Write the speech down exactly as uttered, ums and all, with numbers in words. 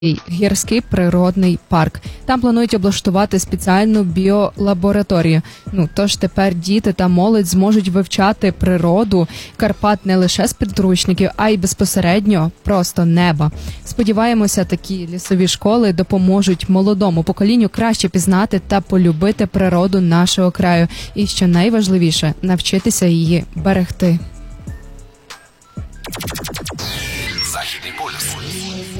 гірський природний парк. Там планують облаштувати спеціальну біолабораторію. Ну, тож тепер діти та молодь зможуть вивчати природу Карпат не лише з підручників, а й безпосередньо просто неба. Сподіваємося, такі лісові школи допоможуть молодому поколінню краще пізнати та полюбити природу нашого краю. І, що найважливіше, навчитися її берегти.